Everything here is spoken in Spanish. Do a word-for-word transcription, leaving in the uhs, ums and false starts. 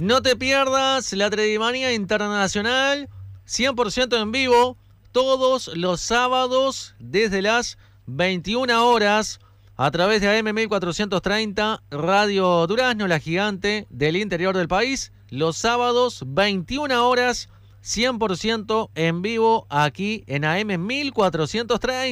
No te pierdas la Tredimanía Internacional, cien por ciento en vivo, todos los sábados desde las veintiuna horas, a través de A M mil cuatrocientos treinta, Radio Durazno, la gigante del interior del país. Los sábados, veintiuna horas, cien por ciento en vivo aquí en A M mil cuatrocientos treinta.